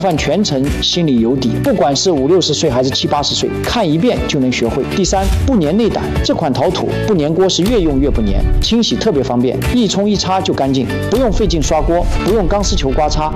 饭全程心里有底，不管是50、60岁还是70、80岁，看一遍就能学会。第三，不粘内胆，这款陶土不粘锅是越用越不粘，清洗特别方便，一冲一擦就干净，不用费劲刷锅，不用钢丝球刮擦，